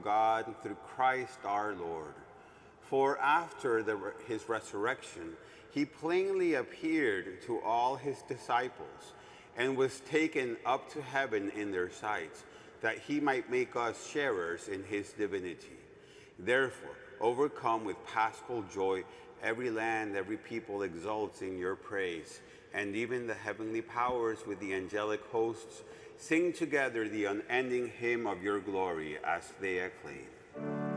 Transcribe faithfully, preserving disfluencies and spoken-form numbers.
God through Christ our Lord. For after the, his resurrection, he plainly appeared to all his disciples and was taken up to heaven in their sight, that he might make us sharers in his divinity. Therefore, overcome with paschal joy, every land, every people exults in your praise, and even the heavenly powers with the angelic hosts sing together the unending hymn of your glory as they acclaim.